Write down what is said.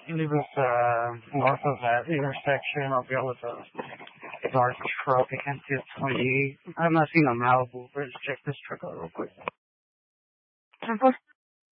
live north of that intersection. I'll be able to dark truck. I can't see a 28. I've not seen a Malibu, but let's check this truck out real quick. 10-4.